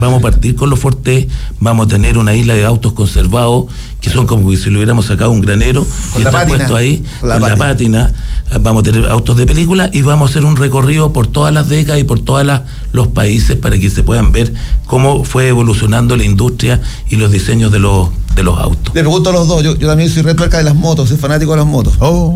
Vamos a partir con los Forte, vamos a tener una isla de autos conservados, que son como si lo hubiéramos sacado un granero, con y la está pátina, puesto ahí, con la pátina. Vamos a tener autos de película y vamos a hacer un recorrido por todas las décadas y por todos los países para que se puedan ver cómo fue evolucionando la industria y los diseños de los autos. Le pregunto a los dos, yo también soy retuerca de las motos, soy fanático de las motos.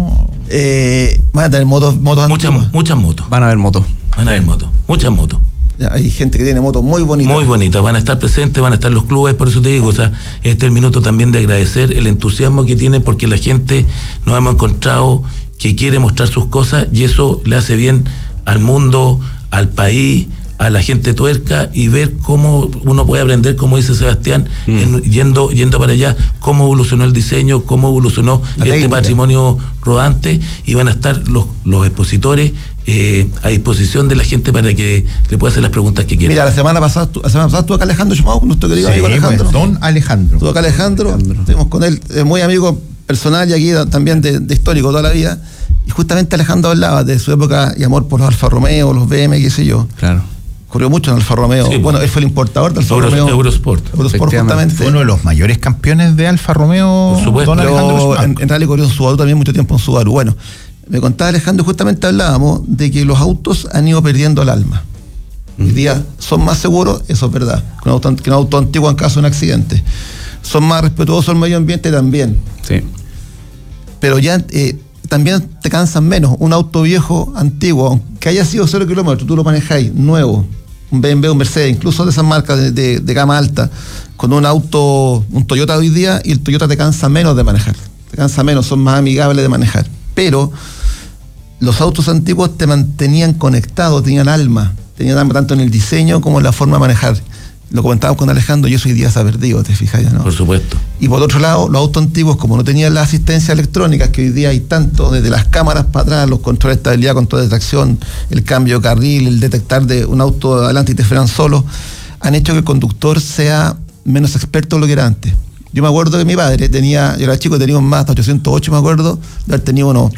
Van a tener motos antiguas. Muchas motos. Van a haber motos. Muchas motos. Ya, hay gente que tiene motos muy bonitas. Muy bonitas, van a estar presentes, van a estar los clubes, por eso te digo, este es el minuto también de agradecer el entusiasmo que tienen, porque la gente nos hemos encontrado que quiere mostrar sus cosas y eso le hace bien al mundo, al país, a la gente tuerca, y ver cómo uno puede aprender, como dice Sebastián, yendo para allá, cómo evolucionó el diseño, cómo evolucionó patrimonio rodante, y van a estar los expositores a disposición de la gente para que le pueda hacer las preguntas que quiera. Mira, la semana pasada estuvo acá Alejandro Schmau, nuestro querido amigo Alejandro. Pues, don Alejandro. Estuvo acá Alejandro, estuvimos con él, muy amigo personal y aquí también de histórico toda la vida, y justamente Alejandro hablaba de su época y amor por los Alfa Romeo, los BM, qué sé yo. Claro. Corrió mucho en Alfa Romeo. Sí, bueno, él fue el importador del Alfa Romeo. Eurosport, justamente. Fue uno de los mayores campeones de Alfa Romeo. Por supuesto. Don Alejandro en rally corrió en Subaru también mucho tiempo en Subaru. Bueno, me contaba Alejandro, justamente hablábamos de que los autos han ido perdiendo el alma. Hoy día son más seguros, eso es verdad, que un auto antiguo en caso de un accidente. Son más respetuosos al medio ambiente también. Sí. Pero ya también te cansan menos. Un auto viejo, antiguo, aunque haya sido 0 kilómetros, tú lo manejáis nuevo, un BMW, un Mercedes, incluso de esas marcas de gama alta, con un auto, un Toyota hoy día, y el Toyota te cansa menos de manejar. Te cansa menos, son más amigables de manejar. Pero los autos antiguos te mantenían conectado, tenían alma tanto en el diseño como en la forma de manejar. Lo comentábamos con Alejandro, y eso hoy día se ha perdido, te fijas ya, ¿no? Por supuesto. Y por otro lado, los autos antiguos, como no tenían la asistencia electrónica, que hoy día hay tanto, desde las cámaras para atrás, los controles de estabilidad, control de tracción, el cambio de carril, el detectar de un auto adelante y te frenan solo, han hecho que el conductor sea menos experto de lo que era antes. Yo me acuerdo que mi padre yo era chico, tenía un Mazda 808, me acuerdo, de haber tenido unos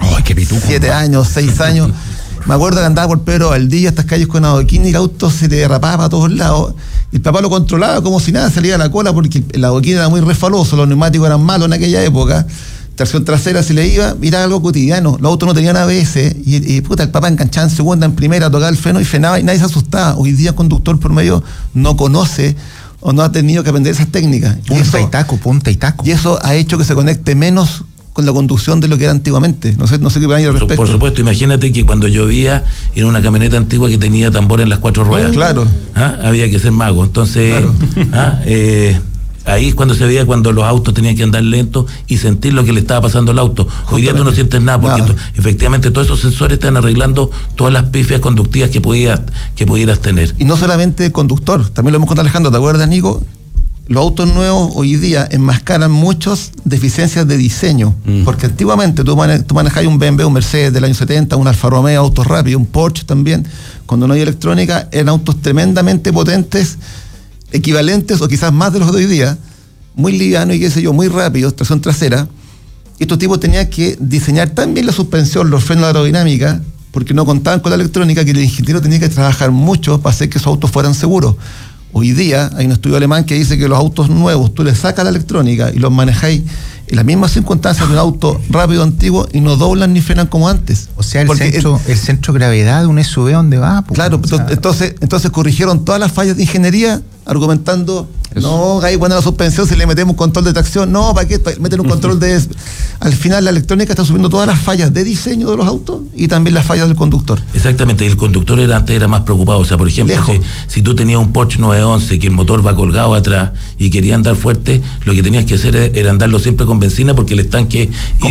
7 años, 6 años. Me acuerdo que andaba por Pedro Valdivia, estas calles con adoquín, y el auto se le derrapaba a todos lados. Y el papá lo controlaba como si nada, salía a la cola, porque el adoquín era muy resbaloso, los neumáticos eran malos en aquella época. Tracción trasera se le iba, era algo cotidiano. Los autos no tenían ABS, y puta, el papá enganchaba en segunda, en primera, tocaba el freno y frenaba, y nadie se asustaba. Hoy día el conductor por medio no conoce o no ha tenido que aprender esas técnicas. Punta y taco. Y eso ha hecho que se conecte menos con la conducción de lo que era antiguamente. No sé qué van a ir al respecto. Por supuesto, imagínate que cuando llovía era una camioneta antigua que tenía tambor en las 4 ruedas. Claro. Había que ser mago. Entonces, claro. Ahí es cuando se veía cuando los autos tenían que andar lentos y sentir lo que le estaba pasando al auto. Hoy día tú no sientes nada, porque efectivamente todos esos sensores están arreglando todas las pifias conductivas que pudieras tener. Y no solamente el conductor, también lo hemos contado Alejandro, ¿te acuerdas, Nico? Los autos nuevos hoy día enmascaran muchas deficiencias de diseño, porque antiguamente tú manejabas un BMW, un Mercedes del año 70, un Alfa Romeo, autos rápidos, un Porsche también, cuando no hay electrónica, eran autos tremendamente potentes, equivalentes o quizás más de los de hoy día, muy livianos y qué sé yo, muy rápidos, tracción trasera, y estos tipos tenían que diseñar también la suspensión, los frenos, la aerodinámica, porque no contaban con la electrónica, que el ingeniero tenía que trabajar mucho para hacer que esos autos fueran seguros. Hoy día hay un estudio alemán que dice que los autos nuevos, tú le sacas la electrónica y los manejáis en las mismas circunstancias de un auto rápido antiguo y no doblan ni frenan como antes. O sea, el centro de gravedad de un SUV, ¿dónde va? Claro, entonces corrigieron todas las fallas de ingeniería argumentando, no, ahí poner la suspensión, si le metemos un control de tracción, no, ¿para qué? Meten un control de... Al final la electrónica está subiendo todas las fallas de diseño de los autos y también las fallas del conductor. Exactamente, y el conductor antes era más preocupado, o sea, por ejemplo, si tú tenías un Porsche 911 que el motor va colgado atrás y quería andar fuerte, lo que tenías que hacer era andarlo siempre con benzina, porque el estanque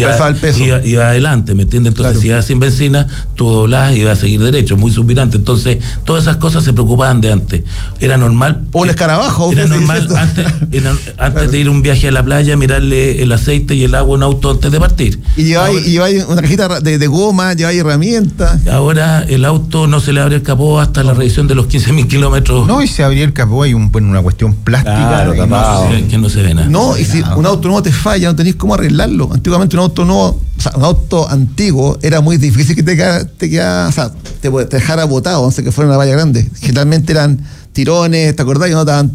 iba adelante, ¿me entiendes? Entonces, claro, si ibas sin benzina, tú doblás y ibas a seguir derecho, muy subvirante. Entonces, todas esas cosas se preocupaban de antes. Era normal. O un escarabajo. Era normal antes de ir a un viaje a la playa, mirarle el aceite y el agua a un auto antes de partir. Y lleváis una cajita de goma, lleváis herramientas. Ahora el auto no se le abre el capó hasta la revisión de los 15.000 kilómetros. No, y se abría el capó, hay una cuestión plástica. Claro, que no se ve nada. No, y si un auto nuevo te falla, no tenéis cómo arreglarlo. Antiguamente un auto nuevo, o sea, un auto antiguo, era muy difícil que te dejara botado, no sé, que fuera una valla grande. Generalmente tirones, ¿te acordás que no daban